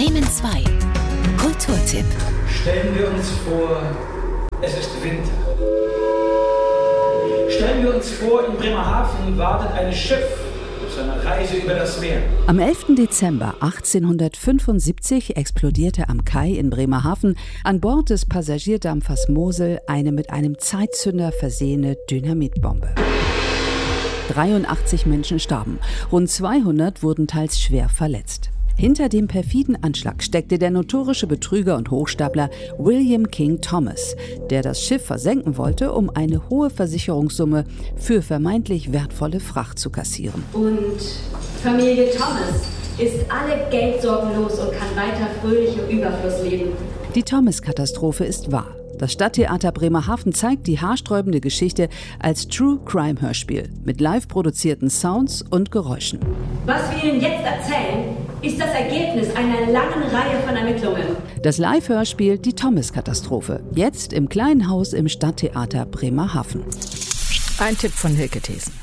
Bremen 2. Kulturtipp. Stellen wir uns vor, es ist Winter. Stellen wir uns vor, in Bremerhaven wartet ein Schiff auf seiner Reise über das Meer. Am 11. Dezember 1875 explodierte am Kai in Bremerhaven an Bord des Passagierdampfers Mosel eine mit einem Zeitzünder versehene Dynamitbombe. 83 Menschen starben, rund 200 wurden teils schwer verletzt. Hinter dem perfiden Anschlag steckte der notorische Betrüger und Hochstapler William King Thomas, der das Schiff versenken wollte, um eine hohe Versicherungssumme für vermeintlich wertvolle Fracht zu kassieren. Und Familie Thomas ist alle Geldsorgen los und kann weiter fröhlich im Überfluss leben. Die Thomas-Katastrophe ist wahr. Das Stadttheater Bremerhaven zeigt die haarsträubende Geschichte als True-Crime-Hörspiel mit live produzierten Sounds und Geräuschen. Was wir Ihnen jetzt erzählen, ist das Ergebnis einer langen Reihe von Ermittlungen. Das Live-Hörspiel Die Thomas-Katastrophe, jetzt im Kleinen Haus im Stadttheater Bremerhaven. Ein Tipp von Hilke Thesen.